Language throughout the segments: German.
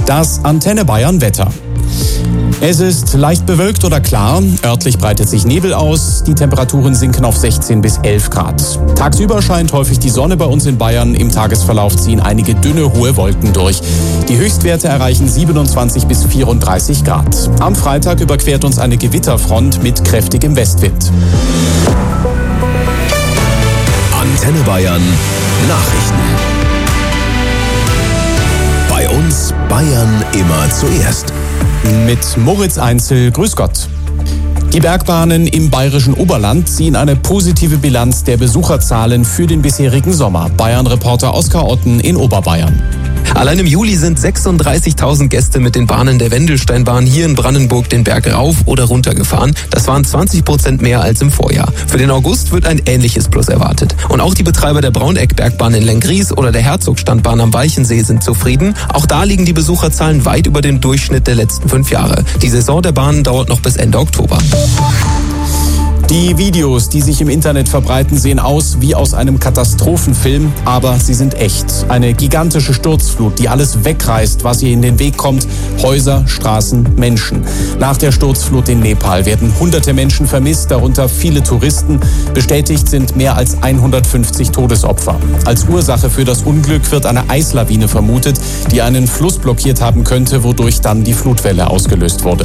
Das Antenne Bayern Wetter. Es ist leicht bewölkt oder klar, örtlich breitet sich Nebel aus, die Temperaturen sinken auf 16 bis 11 Grad. Tagsüber scheint häufig die Sonne bei uns in Bayern, im Tagesverlauf ziehen einige dünne, hohe Wolken durch. Die Höchstwerte erreichen 27 bis 34 Grad. Am Freitag überquert uns eine Gewitterfront mit kräftigem Westwind. Antenne Bayern Nachrichten. Bei uns Bayern immer zuerst. Mit Moritz Einzel, grüß Gott. Die Bergbahnen im bayerischen Oberland ziehen eine positive Bilanz der Besucherzahlen für den bisherigen Sommer. Bayern-Reporter Oskar Otten in Oberbayern. Allein im Juli sind 36.000 Gäste mit den Bahnen der Wendelsteinbahn hier in Brandenburg den Berg rauf oder runter gefahren. Das waren 20% mehr als im Vorjahr. Für den August wird ein ähnliches Plus erwartet. Und auch die Betreiber der Brauneck-Bergbahn in Lenggries oder der Herzogstandbahn am Weichensee sind zufrieden. Auch da liegen die Besucherzahlen weit über dem Durchschnitt der letzten 5 Jahre. Die Saison der Bahnen dauert noch bis Ende Oktober. Die Videos, die sich im Internet verbreiten, sehen aus wie aus einem Katastrophenfilm, aber sie sind echt. Eine gigantische Sturzflut, die alles wegreißt, was ihr in den Weg kommt. Häuser, Straßen, Menschen. Nach der Sturzflut in Nepal werden hunderte Menschen vermisst, darunter viele Touristen. Bestätigt sind mehr als 150 Todesopfer. Als Ursache für das Unglück wird eine Eislawine vermutet, die einen Fluss blockiert haben könnte, wodurch dann die Flutwelle ausgelöst wurde.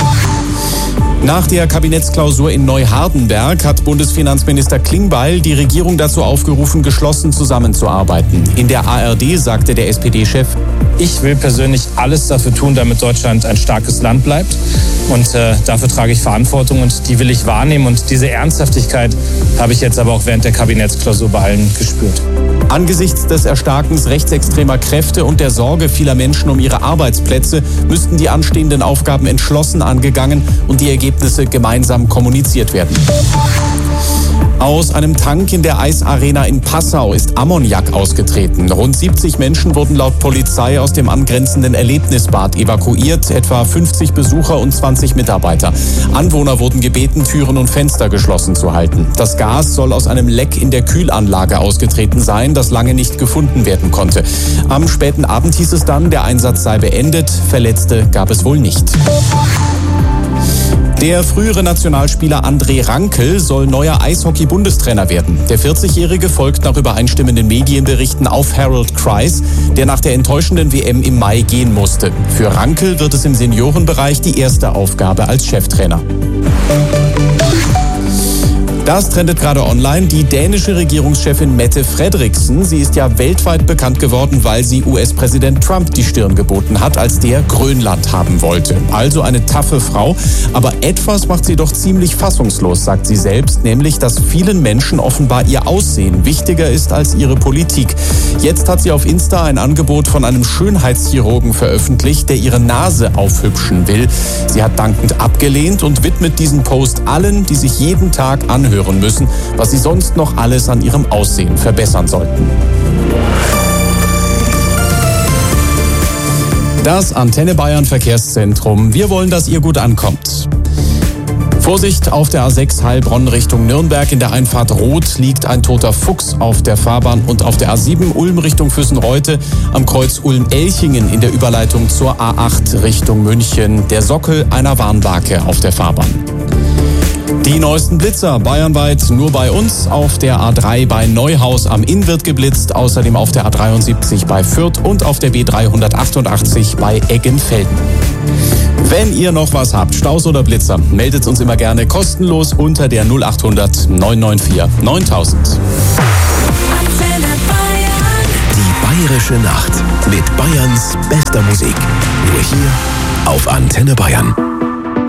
Nach der Kabinettsklausur in Neuhardenberg hat Bundesfinanzminister Klingbeil die Regierung dazu aufgerufen, geschlossen zusammenzuarbeiten. In der ARD sagte der SPD-Chef: Ich will persönlich alles dafür tun, damit Deutschland ein starkes Land bleibt. Und dafür trage ich Verantwortung und die will ich wahrnehmen. Und diese Ernsthaftigkeit habe ich jetzt aber auch während der Kabinettsklausur bei allen gespürt. Angesichts des Erstarkens rechtsextremer Kräfte und der Sorge vieler Menschen um ihre Arbeitsplätze müssten die anstehenden Aufgaben entschlossen angegangen und die Ergebnisse gemeinsam kommuniziert werden. Aus einem Tank in der Eisarena in Passau ist Ammoniak ausgetreten. Rund 70 Menschen wurden laut Polizei aus dem angrenzenden Erlebnisbad evakuiert, etwa 50 Besucher und 20 Mitarbeiter. Anwohner wurden gebeten, Türen und Fenster geschlossen zu halten. Das Gas soll aus einem Leck in der Kühlanlage ausgetreten sein, das lange nicht gefunden werden konnte. Am späten Abend hieß es dann, der Einsatz sei beendet. Verletzte gab es wohl nicht. Der frühere Nationalspieler André Rankel soll neuer Eishockey-Bundestrainer werden. Der 40-Jährige folgt nach übereinstimmenden Medienberichten auf Harold Kreis, der nach der enttäuschenden WM im Mai gehen musste. Für Rankel wird es im Seniorenbereich die erste Aufgabe als Cheftrainer. Das trendet gerade online. Die dänische Regierungschefin Mette Frederiksen, sie ist ja weltweit bekannt geworden, weil sie US-Präsident Trump die Stirn geboten hat, als der Grönland haben wollte. Also eine taffe Frau. Aber etwas macht sie doch ziemlich fassungslos, sagt sie selbst, nämlich, dass vielen Menschen offenbar ihr Aussehen wichtiger ist als ihre Politik. Jetzt hat sie auf Insta ein Angebot von einem Schönheitschirurgen veröffentlicht, der ihre Nase aufhübschen will. Sie hat dankend abgelehnt und widmet diesen Post allen, die sich jeden Tag anhören müssen, was sie sonst noch alles an ihrem Aussehen verbessern sollten. Das Antenne Bayern Verkehrszentrum. Wir wollen, dass ihr gut ankommt. Vorsicht auf der A6 Heilbronn Richtung Nürnberg. In der Einfahrt Rot liegt ein toter Fuchs auf der Fahrbahn und auf der A7 Ulm Richtung Füssenreute am Kreuz Ulm-Elchingen in der Überleitung zur A8 Richtung München. Der Sockel einer Warnbarke auf der Fahrbahn. Die neuesten Blitzer bayernweit nur bei uns. Auf der A3 bei Neuhaus am Inn wird geblitzt, außerdem auf der A73 bei Fürth und auf der B388 bei Eggenfelden. Wenn ihr noch was habt, Staus oder Blitzer, meldet uns immer gerne kostenlos unter der 0800 994 9000. Die bayerische Nacht mit Bayerns bester Musik. Nur hier auf Antenne Bayern.